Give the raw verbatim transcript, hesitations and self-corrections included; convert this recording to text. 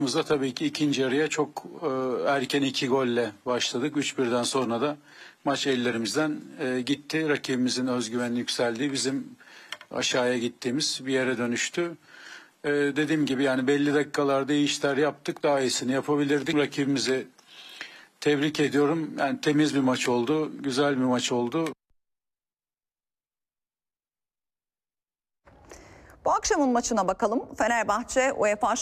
Mıza tabii ki ikinci yarıya çok e, erken iki golle başladık. üç birden sonra da maç ellerimizden e, gitti. Rakibimizin özgüveni yükseldi. Bizim aşağıya gittiğimiz bir yere dönüştü. E, dediğim gibi yani belli dakikalarda iyi işler yaptık. Daha iyisini yapabilirdik. Rakibimizi tebrik ediyorum. Yani temiz bir maç oldu. Güzel bir maç oldu. Bu akşamın maçına bakalım. Fenerbahçe UEFA